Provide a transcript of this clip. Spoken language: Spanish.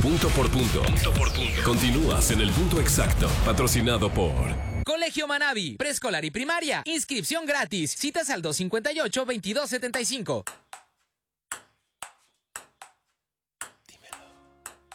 Punto por punto. Continúas en el punto exacto. Patrocinado por Colegio Manavi, preescolar y primaria. Inscripción gratis. Citas al 258-2275.